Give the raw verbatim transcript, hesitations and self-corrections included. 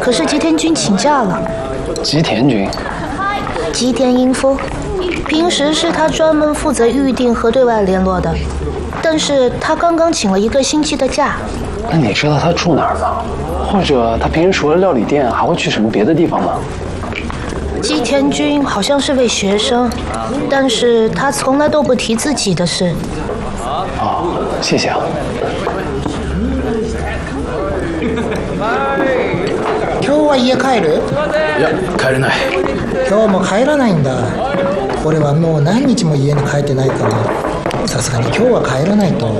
可是吉田君请假了。 吉田君？ 吉田英夫，平时是他专门负责预定和对外联络的，但是他刚刚请了一个星期的假。 那你知道他住哪儿吗？或者他平时除了料理店，还会去什么别的地方吗？ 吉田君好像是位学生，但是他从来都不提自己的事。 哦，谢谢啊。 今日は家帰る？ いや、帰れない。 今日も帰らないんだ。俺はもう何日も家に帰ってないから、さすがに今日は帰らないと。